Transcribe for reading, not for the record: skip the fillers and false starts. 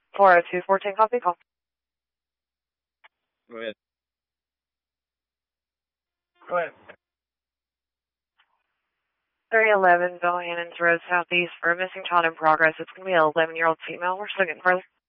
402 14 copy call. Go ahead. Go ahead. 311 Bellhannon's Road Southeast for a missing child in progress. It's going to be an 11-year-old female. We're still getting further.